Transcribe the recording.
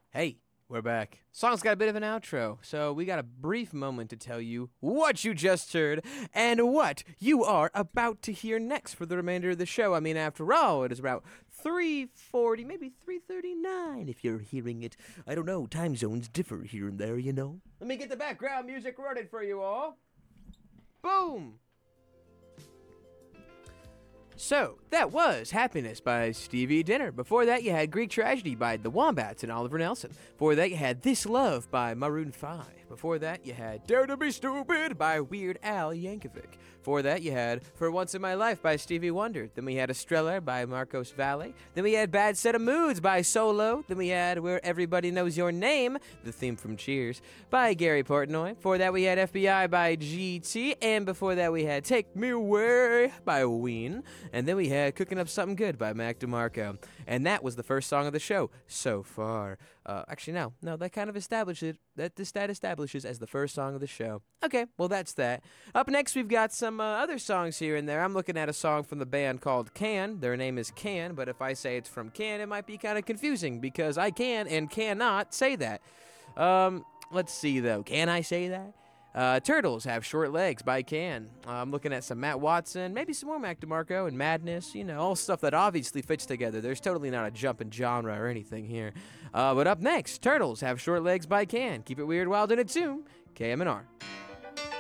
Hey, we're back. Song's got a bit of an outro, so we got a brief moment to tell you what you just heard and what you are about to hear next for the remainder of the show. I mean, after all, it is about 3:40, maybe 3:39 if you're hearing it. I don't know, time zones differ here and there, you know. Let me get the background music running for you all. Boom! So, that was Happiness by Stevie Dinner. Before that, you had Greek Tragedy by The Wombats and Oliver Nelson. Before that, you had This Love by Maroon 5. Before that, you had Dare to Be Stupid by Weird Al Yankovic. Before that, you had For Once in My Life by Stevie Wonder. Then we had Estrella by Marcos Valle. Then we had Bad Set of Moods by Solo. Then we had Where Everybody Knows Your Name, the theme from Cheers, by Gary Portnoy. Before that, we had FBI by GT. And before that, we had Take Me Away by Ween. And then we had Cooking Up Something Good by Mac DeMarco. And that was the first song of the show so far. Actually, no, that kind of establishes that establishes as the first song of the show. Okay, well, that's that. Up next, we've got some other songs here and there. I'm looking at a song from the band called Can. Their name is Can, but if I say it's from Can, it might be kind of confusing because I can and cannot say that. Let's see, though. Can I say that? Turtles Have Short Legs by Can. I'm looking at some Matt Watson, maybe some more Mac DeMarco and Madness, all stuff that obviously fits together. There's totally not a jump in genre or anything here. But up next, Turtles Have Short Legs by Can. Keep it weird, wild, and in tune. KMNR.